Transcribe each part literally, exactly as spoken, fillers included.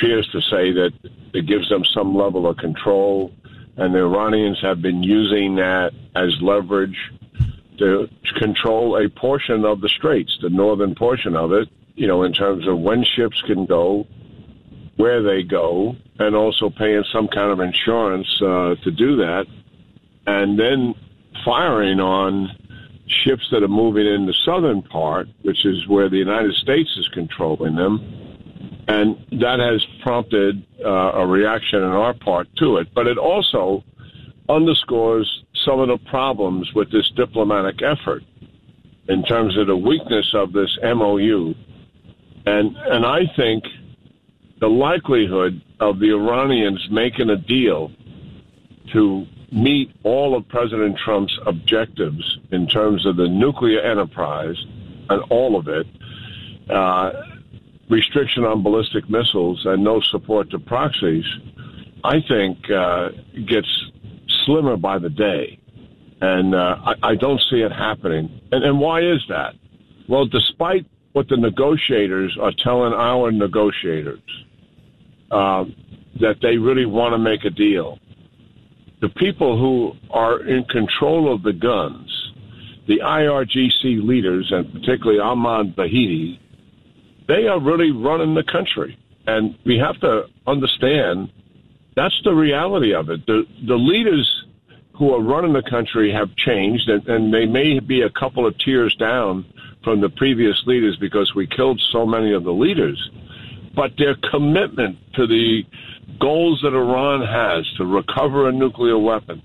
appears to say that it gives them some level of control, and the Iranians have been using that as leverage to control a portion of the Straits, the northern portion of it, you know, in terms of when ships can go, where they go, and also paying some kind of insurance uh, to do that, and then firing on ships that are moving in the southern part, which is where the United States is controlling them. And that has prompted uh, a reaction on our part to it. But it also underscores some of the problems with this diplomatic effort in terms of the weakness of this M O U. And and I think the likelihood of the Iranians making a deal to meet all of President Trump's objectives in terms of the nuclear enterprise and all of it, uh, restriction on ballistic missiles and no support to proxies, I think uh, gets slimmer by the day. And uh, I, I don't see it happening. And, and why is that? Well, despite what the negotiators are telling our negotiators, uh, that they really want to make a deal, the people who are in control of the guns, the I R G C leaders, and particularly Ahmad Vahidi, they are really running the country. And we have to understand that's the reality of it. The, the leaders who are running the country have changed, and, and they may be a couple of tiers down from the previous leaders because we killed so many of the leaders. But their commitment to the goals that Iran has to recover a nuclear weapon,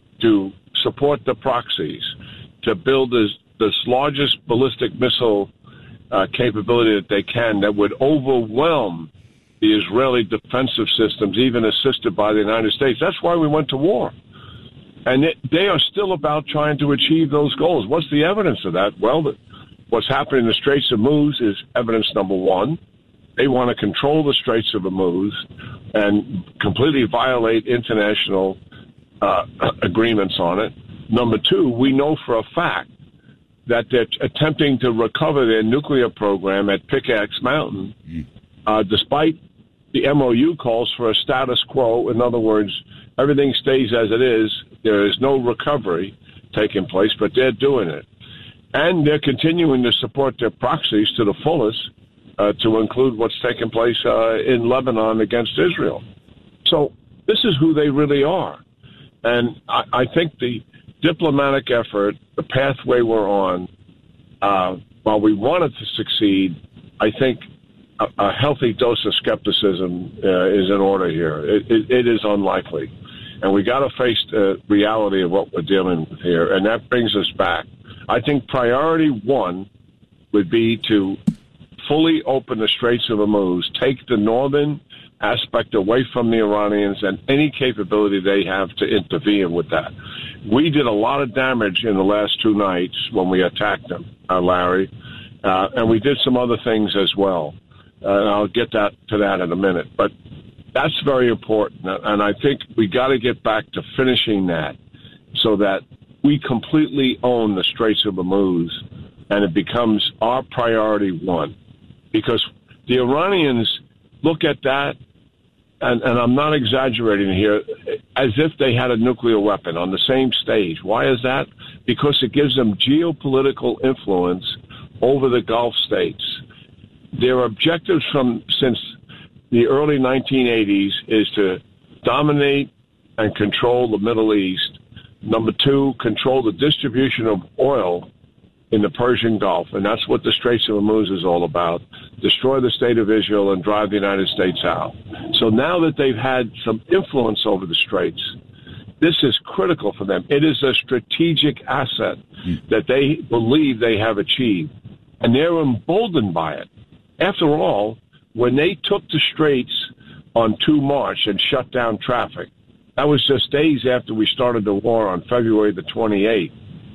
to support the proxies, to build this, this largest ballistic missile uh, capability that they can that would overwhelm the Israeli defensive systems, even assisted by the United States. That's why we went to war. And it, they are still about trying to achieve those goals. What's the evidence of that? Well, the, what's happening in the Straits of Hormuz is evidence number one. They want to control the Straits of Hormuz and completely violate international uh, agreements on it. Number two, we know for a fact that they're attempting to recover their nuclear program at Pickaxe Mountain, uh, despite the M O U calls for a status quo. In other words, everything stays as it is. There is no recovery taking place, but they're doing it. And they're continuing to support their proxies to the fullest, uh, to include what's taking place uh, in Lebanon against Israel. So this is who they really are. And I, I think the diplomatic effort, the pathway we're on, uh, while we want it to succeed, I think a, a healthy dose of skepticism uh, is in order here. It, it, it is unlikely. And we got to face the reality of what we're dealing with here. And that brings us back. I think priority one would be to fully open the Straits of Hormuz, take the northern aspect away from the Iranians and any capability they have to intervene with that. We did a lot of damage in the last two nights when we attacked them, uh, Larry, uh, and we did some other things as well. Uh, and I'll get that to that in a minute. But that's very important, and I think we got to get back to finishing that so that we completely own the Straits of Hormuz, and it becomes our priority one. Because the Iranians look at that, and, and I'm not exaggerating here, as if they had a nuclear weapon on the same stage. Why is that? Because it gives them geopolitical influence over the Gulf states. Their objectives from since the early nineteen eighties is to dominate and control the Middle East. Number two, control the distribution of oil in the Persian Gulf, and that's what the Straits of Hormuz is all about. Destroy the state of Israel and drive the United States out. So now that they've had some influence over the Straits, this is critical for them. It is a strategic asset that they believe they have achieved, and they're emboldened by it. After all, when they took the Straits on the second of March and shut down traffic, that was just days after we started the war on February the twenty-eighth.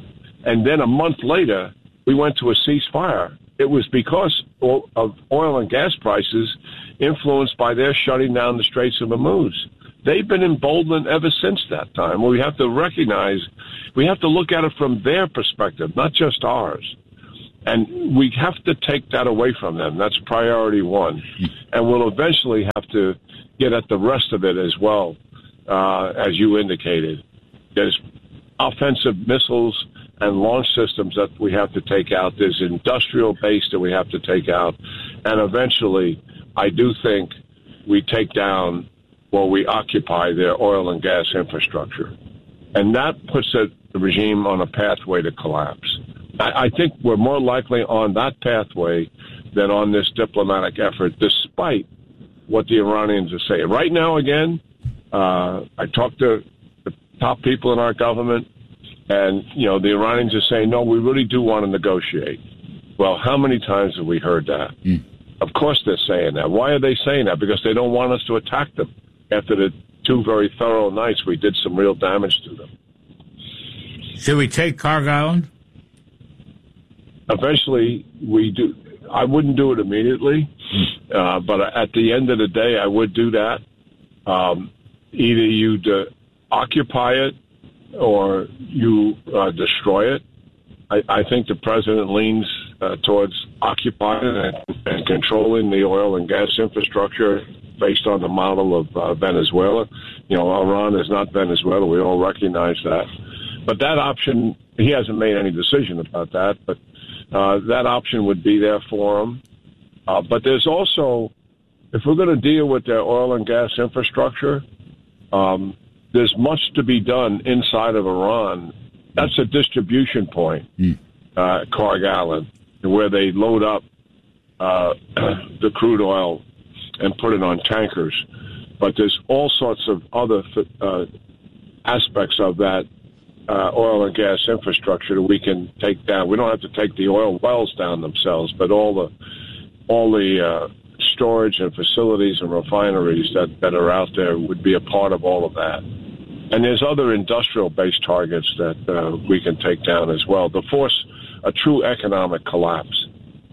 And then a month later, we went to a ceasefire. It was because of oil and gas prices influenced by their shutting down the Straits of Hormuz. They've been emboldened ever since that time. Well, we have to recognize, we have to look at it from their perspective, not just ours. And we have to take that away from them. That's priority one. And we'll eventually have to get at the rest of it as well, uh, as you indicated. There's offensive missiles and launch systems that we have to take out. There's industrial base that we have to take out. And eventually, I do think we take down or we occupy their oil and gas infrastructure. And that puts the regime on a pathway to collapse. I, I think we're more likely on that pathway than on this diplomatic effort, despite what the Iranians are saying. Right now, again, uh, I talked to the top people in our government, and, you know, the Iranians are saying, no, we really do want to negotiate. Well, how many times have we heard that? Mm. Of course they're saying that. Why are they saying that? Because they don't want us to attack them. After the two very thorough nights, we did some real damage to them. Should we take Kharg Island? Eventually, we do. I wouldn't do it immediately, uh, but at the end of the day, I would do that. Um, either you de- occupy it or you uh, destroy it. I, I think the president leans uh, towards occupying and, and controlling the oil and gas infrastructure based on the model of uh, Venezuela. You know, Iran is not Venezuela. We all recognize that. But that option, he hasn't made any decision about that, but uh, that option would be there for him. Uh, but there's also, if we're going to deal with their oil and gas infrastructure, um, there's much to be done inside of Iran. That's a distribution point, mm. uh, Kharg Island, where they load up uh, the crude oil and put it on tankers. But there's all sorts of other uh, aspects of that uh, oil and gas infrastructure that we can take down. We don't have to take the oil wells down themselves, but all the all the uh, storage and facilities and refineries that, that are out there would be a part of all of that. And there's other industrial-based targets that uh, we can take down as well to force a true economic collapse.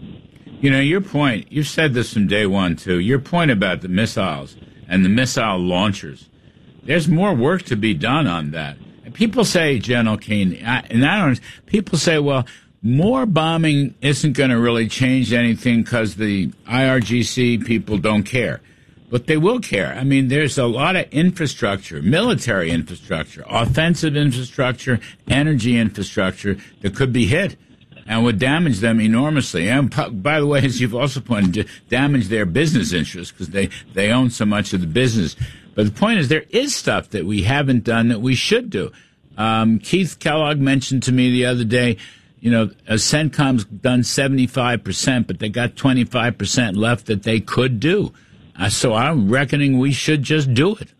You know, your point, you've said this from day one, too, your point about the missiles and the missile launchers, there's more work to be done on that. And people say, General Keane, and I don't, people say, well, more bombing isn't going to really change anything because the I R G C people don't care. But they will care. I mean, there's a lot of infrastructure, military infrastructure, offensive infrastructure, energy infrastructure that could be hit and would damage them enormously. And by the way, as you've also pointed, damage their business interests because they, they own so much of the business. But the point is, there is stuff that we haven't done that we should do. Um, Keith Kellogg mentioned to me the other day, you know, CENTCOM's done seventy-five percent, but they got twenty-five percent left that they could do. Uh, so I'm reckoning we should just do it.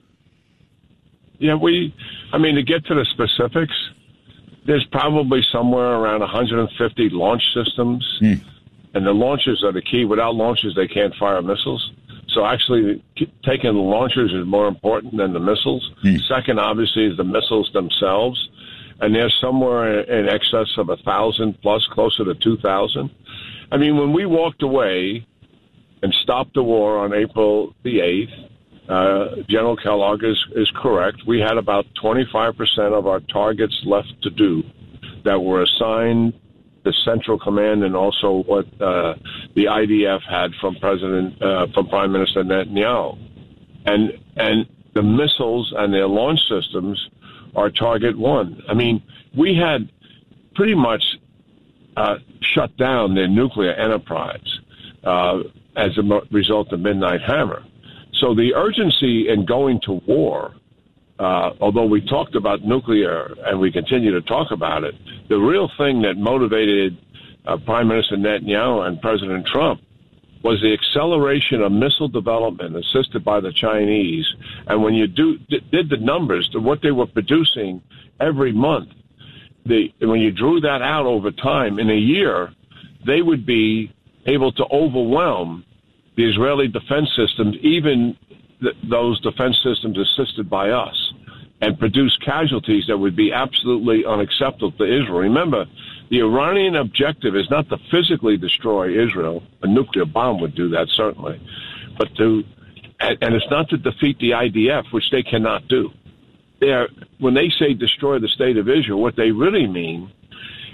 Yeah, we, I mean, to get to the specifics, there's probably somewhere around one hundred fifty launch systems, mm. and the launchers are the key. Without launchers, they can't fire missiles. So actually, taking the launchers is more important than the missiles. Mm. Second, obviously, is the missiles themselves, and they're somewhere in excess of one thousand plus, closer to two thousand. I mean, when we walked away and stopped the war on April the eighth, uh, General Kellogg is, is correct. We had about twenty-five percent of our targets left to do that were assigned the Central Command and also what uh, the I D F had from President, uh, from Prime Minister Netanyahu. And, and the missiles and their launch systems are target one. I mean, we had pretty much uh, shut down their nuclear enterprise Uh, as a result of Midnight Hammer. So the urgency in going to war, uh, although we talked about nuclear and we continue to talk about it, the real thing that motivated uh, Prime Minister Netanyahu and President Trump was the acceleration of missile development assisted by the Chinese. And when you do did the numbers to what they were producing every month, the, when you drew that out over time, in a year, they would be able to overwhelm the Israeli defense systems, even th- those defense systems assisted by us, and produce casualties that would be absolutely unacceptable to Israel. Remember, the Iranian objective is not to physically destroy Israel. A nuclear bomb would do that, certainly. But to, and, and it's not to defeat the I D F, which they cannot do. They're, when they say destroy the state of Israel, what they really mean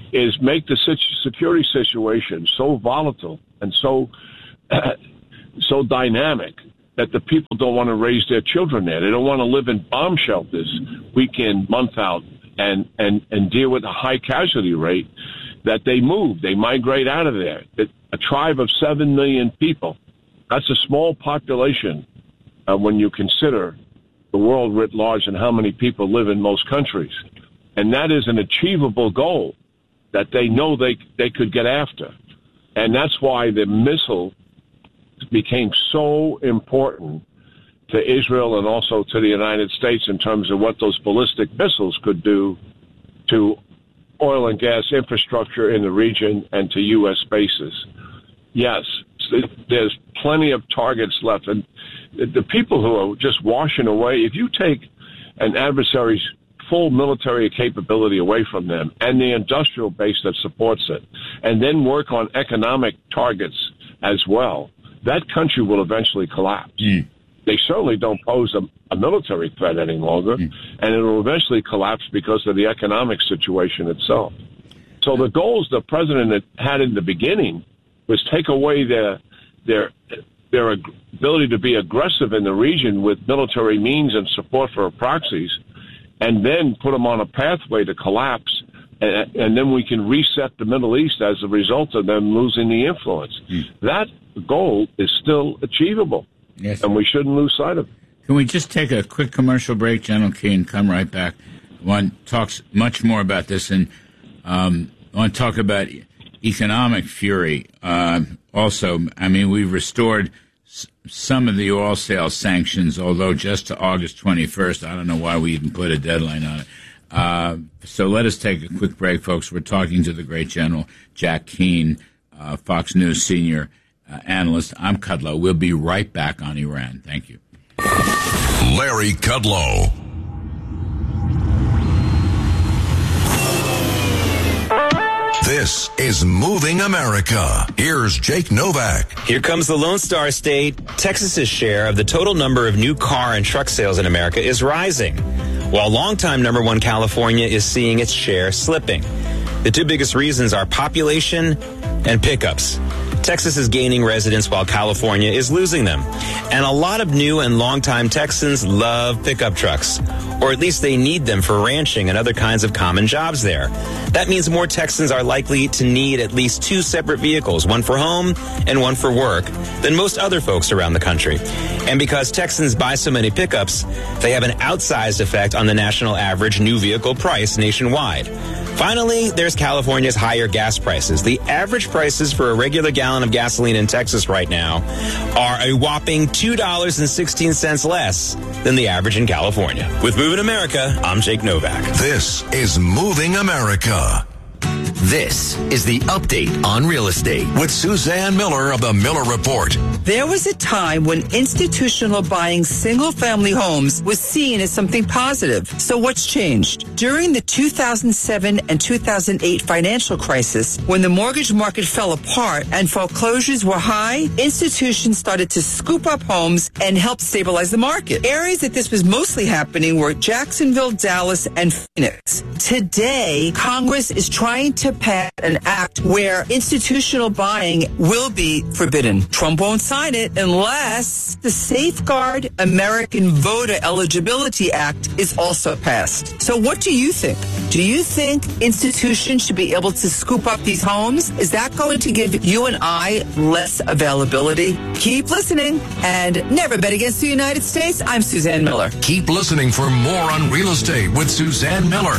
is make the security situation so volatile and so uh, so dynamic that the people don't want to raise their children there. They don't want to live in bomb shelters week in, month out, and, and, and deal with a high casualty rate, that they move. They migrate out of there. It, a tribe of seven million people, that's a small population uh, when you consider the world writ large and how many people live in most countries. And that is an achievable goal that they know they they could get after. And that's why the missile became so important to Israel and also to the United States in terms of what those ballistic missiles could do to oil and gas infrastructure in the region and to U S bases. Yes, there's plenty of targets left. And the people who are just washing away, if you take an adversary's full military capability away from them and the industrial base that supports it, and then work on economic targets as well, that country will eventually collapse. Mm. They certainly don't pose a, a military threat any longer, mm. and it will eventually collapse because of the economic situation itself. So the goals the president had in the beginning was take away their their their ability to be aggressive in the region with military means and support for proxies, and then put them on a pathway to collapse, and, and then we can reset the Middle East as a result of them losing the influence. Mm. That goal is still achievable, yes, and we shouldn't lose sight of it. Can we just take a quick commercial break, General Keane? Come right back. One talks much more about this, and um, I want to talk about economic fury. Uh, also, I mean, we've restored some of the oil sales sanctions, although just to August twenty-first. I don't know why we even put a deadline on it. Uh, so let us take a quick break, folks. We're talking to the great General Jack Keane, uh, Fox News senior uh, analyst. I'm Kudlow. We'll be right back on Iran. Thank you. Larry Kudlow. This is Moving America. Here's Jake Novak. Here comes the Lone Star State. Texas's share of the total number of new car and truck sales in America is rising, while longtime number one California is seeing its share slipping. The two biggest reasons are population and pickups. Texas is gaining residents while California is losing them. And a lot of new and longtime Texans love pickup trucks, or at least they need them for ranching and other kinds of common jobs there. That means more Texans are likely to need at least two separate vehicles, one for home and one for work, than most other folks around the country. And because Texans buy so many pickups, they have an outsized effect on the national average new vehicle price nationwide. Finally, there's California's higher gas prices. The average prices for a regular gallon of gasoline in Texas right now are a whopping two dollars and sixteen cents less than the average in California. With Moving America, I'm Jake Novak. This is Moving America. This is the update on real estate with Suzanne Miller of the Miller Report. There was a time when institutional buying single-family homes was seen as something positive. So what's changed? During the two thousand seven and two thousand eight financial crisis, when the mortgage market fell apart and foreclosures were high, institutions started to scoop up homes and help stabilize the market. Areas that this was mostly happening were Jacksonville, Dallas, and Phoenix. Today, Congress is trying to pass an act where institutional buying will be forbidden. Trump won't sign it unless the Safeguard American Voter Eligibility Act is also passed. So what do you think? Do you think institutions should be able to scoop up these homes? Is that going to give you and I less availability? Keep listening and never bet against the United States. I'm Suzanne Miller. Keep listening for more on real estate with Suzanne Miller.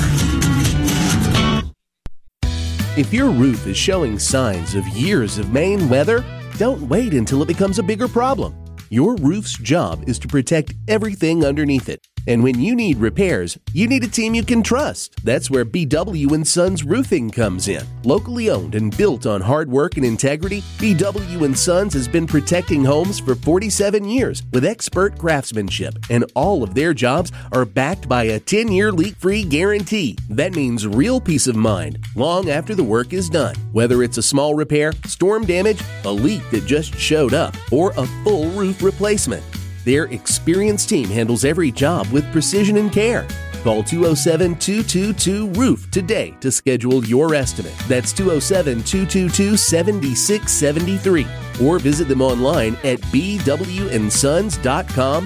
If your roof is showing signs of years of Maine weather, don't wait until it becomes a bigger problem. Your roof's job is to protect everything underneath it. And when you need repairs, you need a team you can trust. That's where B W and Sons Roofing comes in. Locally owned and built on hard work and integrity, B W and Sons has been protecting homes for forty-seven years with expert craftsmanship, and all of their jobs are backed by a ten-year leak-free guarantee. That means real peace of mind long after the work is done. Whether it's a small repair, storm damage, a leak that just showed up, or a full roof replacement, their experienced team handles every job with precision and care. Call two oh seven, two two two, roof today to schedule your estimate. That's two oh seven, two two two, seven six seven three. Or visit them online at b w and sons dot com